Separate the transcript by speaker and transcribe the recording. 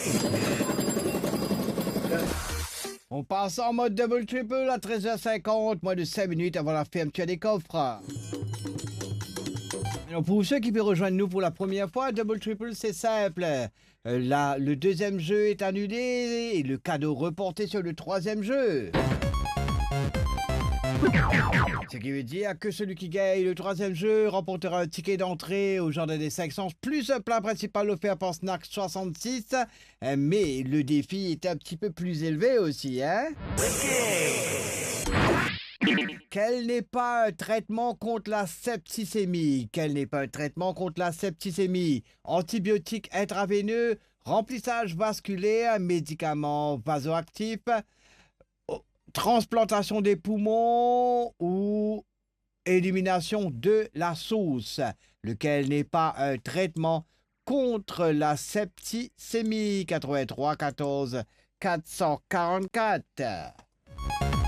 Speaker 1: On passe en mode double triple à 13h50, moins de 5 minutes avant la fermeture des coffres. Alors pour ceux qui peuvent rejoindre nous pour la première fois, double triple c'est simple. Là, le deuxième jeu est annulé et le cadeau reporté sur le troisième jeu. Ce qui veut dire que celui qui gagne le troisième jeu remportera un ticket d'entrée au Jardin des 500 plus un plat principal offert par Snack 66. Mais le défi est un petit peu plus élevé aussi, hein? Quel n'est pas un traitement contre la septicémie? Quel n'est pas un traitement contre la septicémie? Antibiotiques intraveineux, remplissage vasculaire, médicaments vasoactifs, transplantation des poumons ou élimination de la sauce, lequel n'est pas un traitement contre la septicémie. 83 14 444.